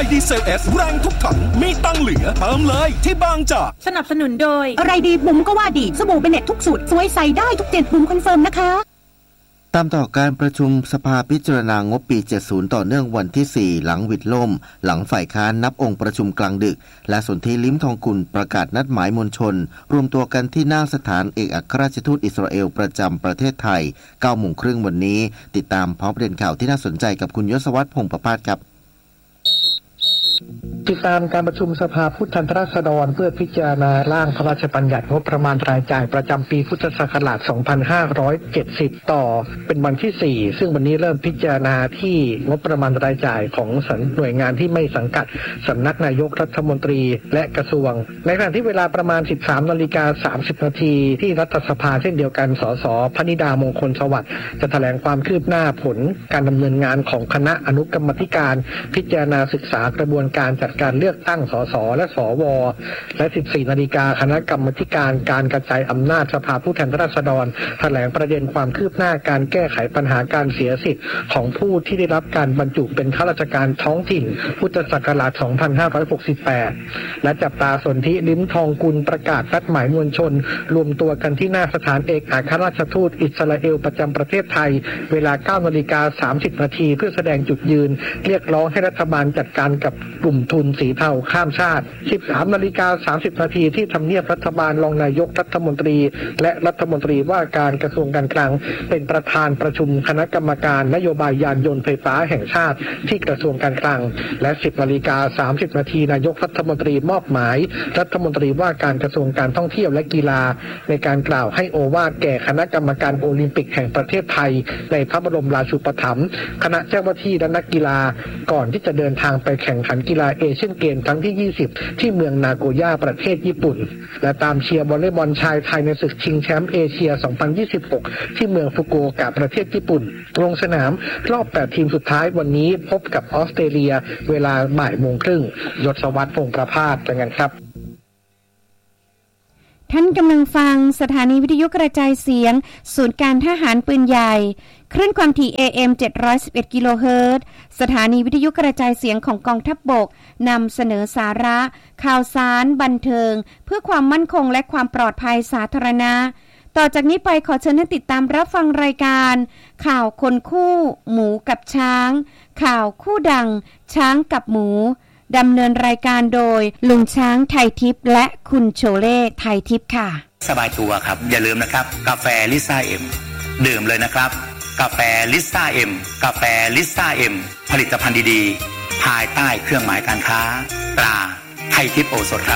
ดีเซล S แรงทุกถังมีตังเหลือเติมเลยที่บางจากสนับสนุนโดยอะไรดีบุ๋มก็ว่าดีสบู่เบเน็ตทุกสูตรสวยใส่ได้ทุกเจ็ดบุ๋มคอนเฟิร์มนะคะตามต่อการประชุมสภาพิจารณางบปี 70 ต่อเนื่องวันที่ 4 หลังวิดล่มหลังฝ่ายค้านนับองค์ประชุมกลางดึกและสนธิลิ้มทองกุลประกาศนัดหมายมวลชนรวมตัวกันที่หน้าสถานเอกอัครราชทูตอิสราเอลประจำประเทศไทย 9:30 น.วันนี้ติดตามพร้อมประเด็นข่าวที่น่าสนใจกับคุณยศวัฒน์พงษ์ประภาสครับติดตามการประชุมสภาผู้แทนราษฎรเพื่อพิจารณาร่างพระราชบัญญัติงบประมาณรายจ่ายประจำปีพุทธศักราช 2570 ต่อเป็นวันที่ 4 ซึ่งวันนี้เริ่มพิจารณาที่งบประมาณรายจ่ายของหน่วยงานที่ไม่สังกัดสำนักนายกรัฐมนตรีและกระทรวงในขณะที่เวลาประมาณ 13:30 น.ที่รัฐสภาเช่นเดียวกันสสพนิดามงคลสวัสดิ์จะแถลงความคืบหน้าผลการดำเนินงานของคณะอนุกรรมาธิการพิจารณาศึกษากระบวนการจัดการเลือกตั้งสสและสวและ 14:00 น.คณะกรรมาธิการการกระจายอำนาจสภาผู้แทนราษฎรแถลงประเด็นความคืบหน้าการแก้ไขปัญหาการเสียสิทธิ์ของผู้ที่ได้รับการบรรจุเป็นข้าราชการท้องถิ่นพุทธศักราช 2568 และจับตาสนธิลิ้มทองกุลประกาศนัดหมายมวลชนรวมตัวกันที่หน้าสถานเอกอัครราชทูตอิสราเอลประจำประเทศไทยเวลา 9:30 น.เพื่อแสดงจุดยืนเรียกร้องให้รัฐบาลจัดการกับกลุ่มทุนสีเทาข้ามชาติ 13:30 น.ที่ทำเนียบรัฐบาลรองนายกรัฐมนตรีและรัฐมนตรีว่าการกระทรวงการคลังเป็นประธานประชุมคณะกรรมการนโยบายยานยนต์ไฟฟ้าแห่งชาติที่กระทรวงการคลังและ 10:30 น.นายกรัฐมนตรีมอบหมายรัฐมนตรีว่าการกระทรวงการท่องเที่ยวและกีฬาในการกล่าวให้โอวาทแก่คณะกรรมการโอลิมปิกแห่งประเทศไทยในพระบรมราชูปถัมภ์คณะเจ้าหน้าที่และนักกีฬาก่อนที่จะเดินทางไปแข่งขันกีฬาเอเชียนเกมส์ครั้งที่ 20 ที่เมืองนาโกย่าประเทศญี่ปุ่นและตามเชียร์วอลเลย์บอลชายไทยในศึกชิงแชมป์เอเชีย 2026 ที่เมืองฟุกุโอกะประเทศญี่ปุ่นลงสนามรอบ 8 ทีมสุดท้ายวันนี้พบกับออสเตรเลียเวลา 13:30 น.ยศวัฒน์พงษ์ประภาสรายงานครับท่านกำลังฟังสถานีวิทยุกระจายเสียงศูนย์การทหารปืนใหญ่คลื่นความถี่ AM 711 กิโลเฮิรตซ์สถานีวิทยุกระจายเสียงของกองทัพบกนำเสนอสาระข่าวสารบันเทิงเพื่อความมั่นคงและความปลอดภัยสาธารณะต่อจากนี้ไปขอเชิญท่านติดตามรับฟังรายการข่าวคนคู่หมูกับช้างข่าวคู่ดังช้างกับหมูดำเนินรายการโดยลุงช้างไทยทิพย์และคุณโชเล่ไทยทิพย์ค่ะสบายตัวครับอย่าลืมนะครับกาแฟลิซ่าเอ็มดื่มเลยนะครับกาแฟลิซ่าเอ็มกาแฟลิซ่าเอ็มผลิตภัณฑ์ดีๆภายใต้เครื่องหมายการค้าตราไทยทิพย์โอสถครับ